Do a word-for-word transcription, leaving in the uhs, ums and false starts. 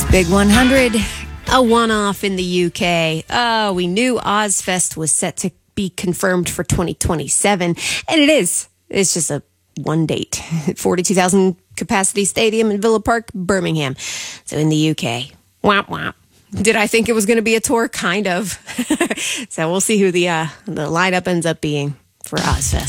Big one hundred, a one-off in the U K. Oh, we knew Ozfest was set to be confirmed for twenty twenty-seven, and it is. It's just a one date. forty-two thousand capacity stadium in Villa Park, Birmingham. So in the U K. Womp womp. Did I think it was going to be a tour? Kind of. So we'll see who the uh, the lineup ends up being for Ozfest.